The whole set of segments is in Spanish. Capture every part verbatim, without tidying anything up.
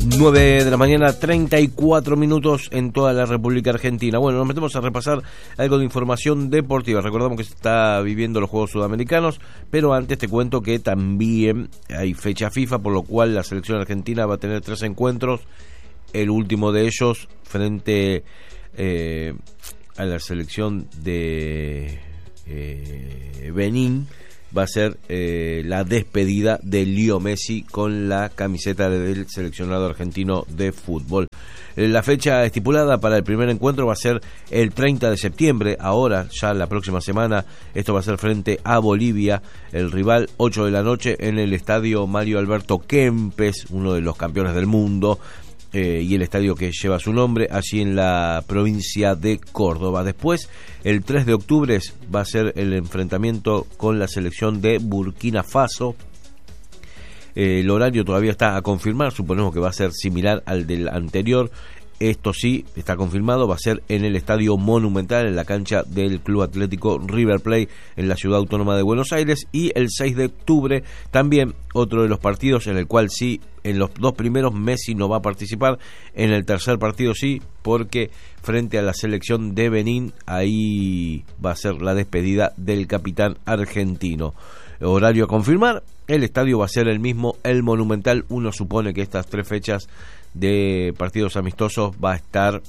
nueve de la mañana, treinta y cuatro minutos en toda la República Argentina. Bueno, nos metemos a repasar algo de información deportiva. Recordamos que se está viviendo los Juegos Sudamericanos, pero antes te cuento que también hay fecha FIFA, por lo cual la selección argentina va a tener tres encuentros. El último de ellos frente eh, a la selección de eh, Benín va a ser eh, la despedida de Leo Messi con la camiseta del seleccionado argentino de fútbol. La fecha estipulada para el primer encuentro va a ser el treinta de septiembre, ahora, ya la próxima semana. Esto va a ser frente a Bolivia, el rival, ocho de la noche, en el estadio Mario Alberto Kempes, uno de los campeones del mundo, eh, y el estadio que lleva su nombre, allí en la provincia de Córdoba. Después, el tres de octubre, va a ser el enfrentamiento con la selección de Burkina Faso. Eh, el horario todavía está a confirmar, suponemos que va a ser similar al del anterior. Esto sí, está confirmado, va a ser en el Estadio Monumental, en la cancha del Club Atlético River Plate, en la Ciudad Autónoma de Buenos Aires. Y el seis de octubre, también otro de los partidos en el cual sí, en los dos primeros Messi no va a participar, en el tercer partido sí, porque frente a la selección de Benín, ahí va a ser la despedida del capitán argentino. Horario a confirmar, el estadio va a ser el mismo, el Monumental. Uno supone que estas tres fechas de partidos amistosos va a estar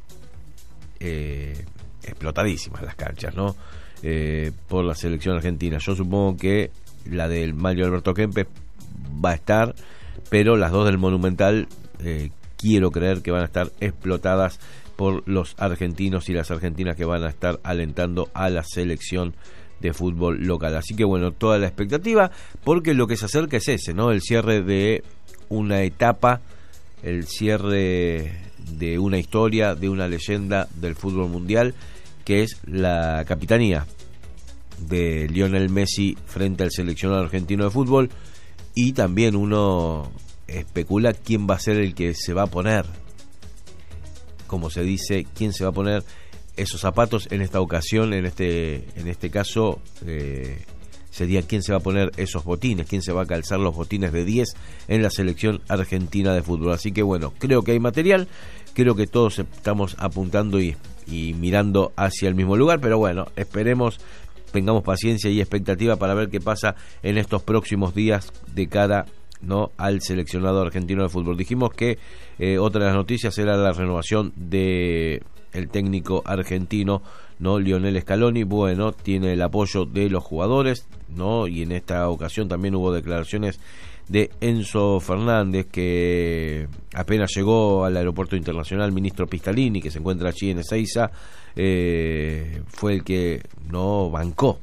eh, explotadísimas las canchas, ¿no? Eh, por la selección argentina. Yo supongo que la del Mario Alberto Kempes va a estar, pero las dos del Monumental eh, quiero creer que van a estar explotadas por los argentinos y las argentinas que van a estar alentando a la selección de fútbol local. Así que bueno, toda la expectativa, porque lo que se acerca es ese, ¿no? El cierre de una etapa, el cierre de una historia, de una leyenda del fútbol mundial, que es la capitanía de Lionel Messi frente al seleccionado argentino de fútbol. Y también uno especula quién va a ser el que se va a poner, como se dice, quién se va a poner esos zapatos en esta ocasión. En este en este caso eh, sería quién se va a poner esos botines, quién se va a calzar los botines de diez en la selección argentina de fútbol. Así que bueno, creo que hay material, creo que todos estamos apuntando y, y mirando hacia el mismo lugar, pero bueno, esperemos, tengamos paciencia y expectativa para ver qué pasa en estos próximos días de cara, ¿no?, al seleccionado argentino de fútbol. Dijimos que eh, otra de las noticias era la renovación de el técnico argentino, ¿no?, Lionel Scaloni. Bueno, tiene el apoyo de los jugadores, ¿no? Y en esta ocasión también hubo declaraciones de Enzo Fernández, que apenas llegó al aeropuerto internacional Ministro Pistalini, que se encuentra allí en Ezeiza, eh, fue el que no bancó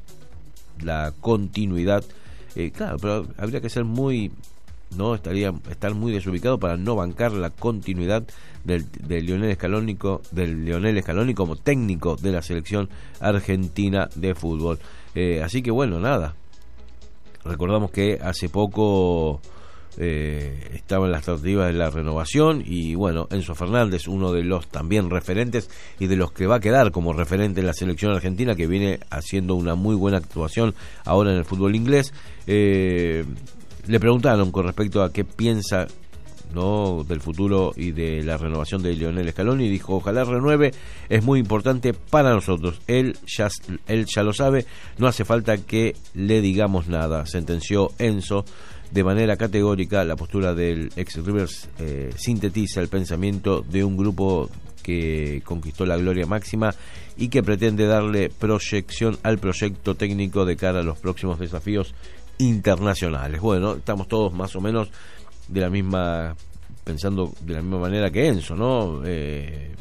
la continuidad. Eh, claro, pero habría que ser muy, no estaría estar muy desubicado para no bancar la continuidad del, del Lionel Scaloni, del Lionel Scaloni como técnico de la selección argentina de fútbol. Eh, así que bueno, nada. Recordamos que hace poco eh, estaban las tratativas de la renovación y bueno, Enzo Fernández, uno de los también referentes y de los que va a quedar como referente en la selección argentina, que viene haciendo una muy buena actuación ahora en el fútbol inglés. Eh, le preguntaron con respecto a qué piensa, ¿no?, del futuro y de la renovación de Lionel Scaloni, y dijo: ojalá renueve, es muy importante para nosotros, él ya, él ya lo sabe, no hace falta que le digamos nada, sentenció Enzo de manera categórica. La postura del ex Rivers eh, sintetiza el pensamiento de un grupo que conquistó la gloria máxima y que pretende darle proyección al proyecto técnico de cara a los próximos desafíos internacionales. Bueno, estamos todos más o menos de la misma, pensando de la misma manera que Enzo, ¿no? Eh,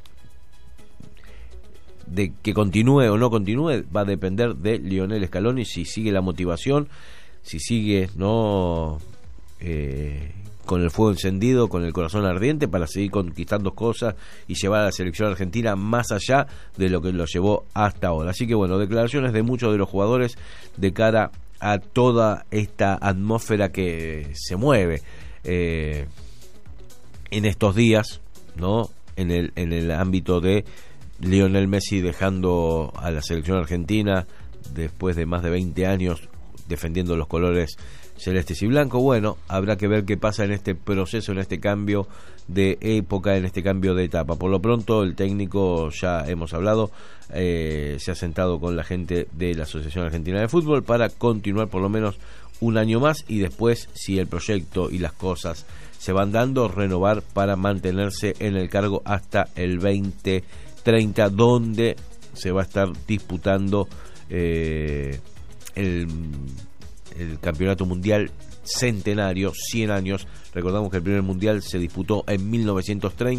de que continúe o no continúe va a depender de Lionel Scaloni, si sigue la motivación, si sigue, ¿no?, eh, con el fuego encendido, con el corazón ardiente para seguir conquistando cosas y llevar a la selección argentina más allá de lo que lo llevó hasta ahora. Así que bueno, declaraciones de muchos de los jugadores de cara a toda esta atmósfera que se mueve eh, en estos días, ¿no?, en el en el ámbito de Lionel Messi dejando a la selección argentina después de más de veinte años defendiendo los colores celestes y blancos. Bueno, habrá que ver qué pasa en este proceso, en este cambio de época, en este cambio de etapa. Por lo pronto, el técnico, ya hemos hablado, eh, se ha sentado con la gente de la Asociación Argentina de Fútbol para continuar por lo menos un año más, y después, si el proyecto y las cosas se van dando, renovar para mantenerse en el cargo hasta el veinte treinta, donde se va a estar disputando eh, el, el campeonato mundial centenario, cien años. Recordamos que el primer mundial se disputó en mil novecientos treinta.